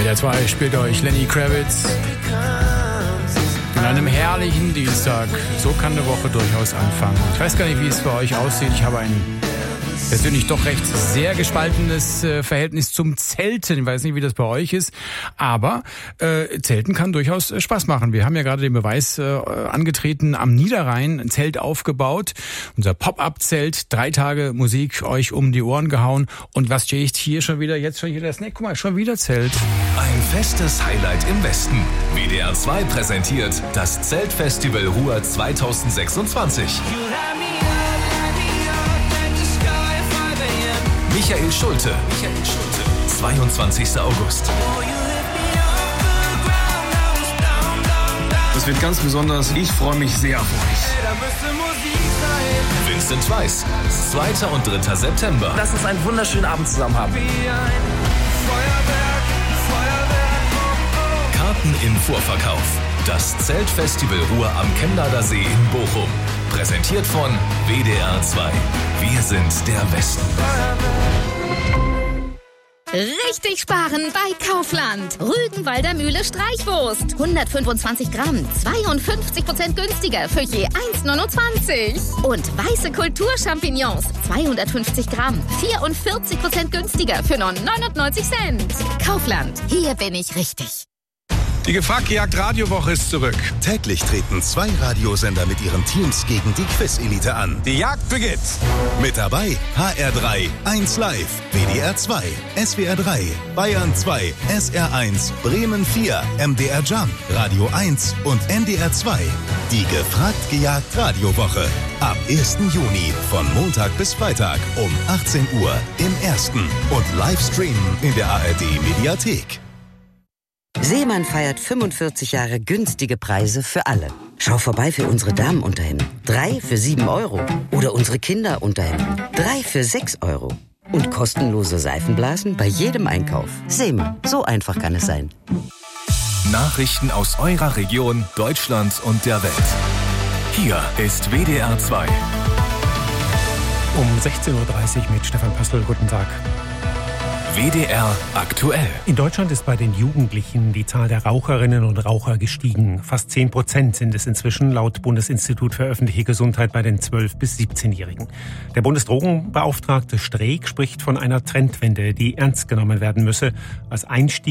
WDR 2 spielt euch Lenny Kravitz an einem herrlichen Dienstag. So kann eine Woche durchaus anfangen. Ich weiß gar nicht, wie es bei euch aussieht. Ich habe ein persönlich doch recht sehr gespaltenes Verhältnis zum Zelten. Ich weiß nicht, wie das bei euch ist, aber Zelten kann durchaus Spaß machen. Wir haben ja gerade den Beweis angetreten, am Niederrhein ein Zelt aufgebaut. Unser Pop-Up-Zelt, 3 Tage Musik euch um die Ohren gehauen. Und was stehe ich hier schon wieder? Jetzt schon hier das Snack. Guck mal, schon wieder Zelt. Ein festes Highlight im Westen. WDR 2 präsentiert das Zeltfestival Ruhr 2026. Michael Schulte. 22. August. Das wird ganz besonders. Ich freue mich sehr auf euch. Vincent Weiss. 2. und 3. September. Lass uns einen wunderschönen Abend zusammen haben. Karten im Vorverkauf. Das Zeltfestival Ruhr am Chemnader See in Bochum. Präsentiert von WDR 2. Wir sind der Westen. Richtig sparen bei Kaufland. Rügenwalder Mühle Streichwurst. 125 Gramm, 52% günstiger für je 1,29. Und weiße Kulturchampignons. 250 Gramm, 44% günstiger für nur 99 Cent. Kaufland, hier bin ich richtig. Die Gefragt-Gejagt Radiowoche ist zurück. Täglich treten 2 Radiosender mit ihren Teams gegen die Quiz-Elite an. Die Jagd beginnt. Mit dabei HR3, 1 Live, WDR 2, SWR 3, Bayern 2, SR 1, Bremen 4, MDR Jump, Radio 1 und NDR 2. Die Gefragt-Gejagt Radiowoche. Ab 1. Juni von Montag bis Freitag um 18 Uhr im Ersten und Livestreamen in der ARD Mediathek. Seemann feiert 45 Jahre günstige Preise für alle. Schau vorbei für unsere Damenunterhemden. 3 für 7 Euro. Oder unsere Kinderunterhemden. 3 für 6 Euro. Und kostenlose Seifenblasen bei jedem Einkauf. Seemann, so einfach kann es sein. Nachrichten aus eurer Region, Deutschland und der Welt. Hier ist WDR 2. Um 16.30 Uhr mit Stefan Pössl. Guten Tag. WDR aktuell. In Deutschland ist bei den Jugendlichen die Zahl der Raucherinnen und Raucher gestiegen. Fast 10% sind es inzwischen laut Bundesinstitut für öffentliche Gesundheit bei den 12- bis 17-Jährigen. Der Bundesdrogenbeauftragte Streeck spricht von einer Trendwende, die ernst genommen werden müsse. Als Einstieg